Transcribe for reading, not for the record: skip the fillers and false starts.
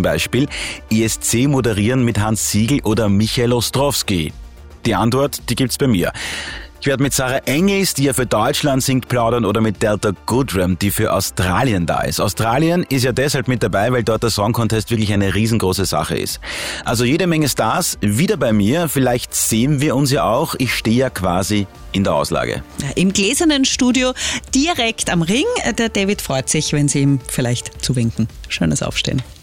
zum Beispiel ESC moderieren mit Hans Siegel oder Michael Ostrowski? Die Antwort, die gibt's bei mir. Ich werde mit Sarah Engels, die ja für Deutschland singt, plaudern, oder mit Delta Goodrem, die für Australien da ist. Australien ist ja deshalb mit dabei, weil dort der Song Contest wirklich eine riesengroße Sache ist. Also jede Menge Stars wieder bei mir. Vielleicht sehen wir uns ja auch. Ich stehe ja quasi in der Auslage. Im gläsernen Studio, direkt am Ring. Der David freut sich, wenn Sie ihm vielleicht zuwinken. Schönes Aufstehen.